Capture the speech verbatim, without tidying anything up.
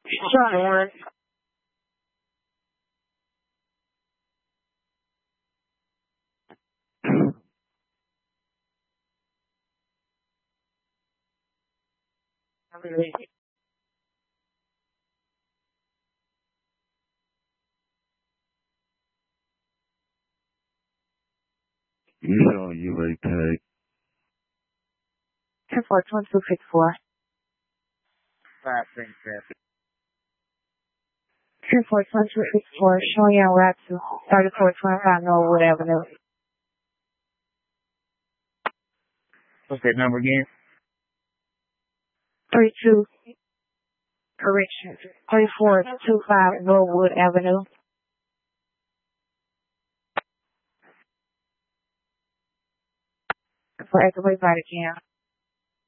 Sure. You showing you right tag. Ten four twenty two fifty four. Five things traffic. Ten four twenty two fifty four. Showing you route to thirty four twenty five Norwood Avenue. What's that number again? Three two. Correction. Three four two five Norwood Avenue. For everybody again.